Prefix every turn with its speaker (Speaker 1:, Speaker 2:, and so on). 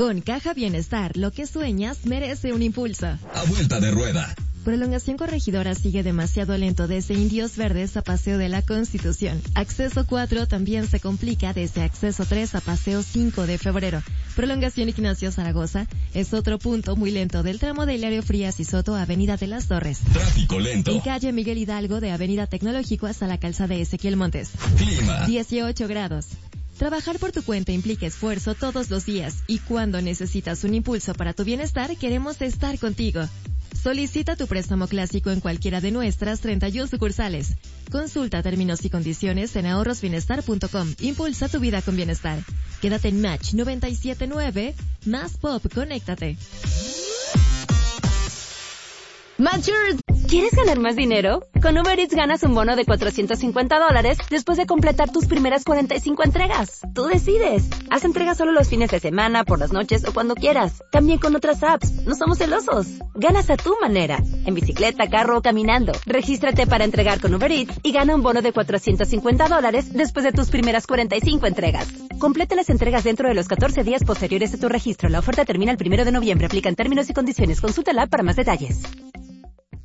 Speaker 1: Con Caja Bienestar, lo que sueñas merece un impulso.
Speaker 2: A vuelta de rueda.
Speaker 1: Prolongación Corregidora sigue demasiado lento desde Indios Verdes a Paseo de la Constitución. Acceso 4 también se complica desde Acceso 3 a Paseo 5 de Febrero. Prolongación Ignacio Zaragoza es otro punto muy lento del tramo de Hilario Frías y Soto a Avenida de las Torres.
Speaker 2: Tráfico lento.
Speaker 1: En calle Miguel Hidalgo de Avenida Tecnológico hasta la calzada de Ezequiel Montes.
Speaker 2: Clima.
Speaker 1: 18 grados. Trabajar por tu cuenta implica esfuerzo todos los días y cuando necesitas un impulso para tu bienestar, queremos estar contigo. Solicita tu préstamo clásico en cualquiera de nuestras 31 sucursales. Consulta términos y condiciones en ahorrosbienestar.com. Impulsa tu vida con bienestar. Quédate en Match 97.9. Más Pop, conéctate.
Speaker 3: Matchers, ¿quieres ganar más dinero? Con Uber Eats ganas un bono de $450 después de completar tus primeras 45 entregas. Tú decides. Haz entregas solo los fines de semana, por las noches o cuando quieras. También con otras apps. No somos celosos. Ganas a tu manera. En bicicleta, carro o caminando. Regístrate para entregar con Uber Eats y gana un bono de $450 después de tus primeras 45 entregas. Complete las entregas dentro de los 14 días posteriores a tu registro. La oferta termina el 1 de noviembre. Aplican términos y condiciones. Consulta la app para más detalles.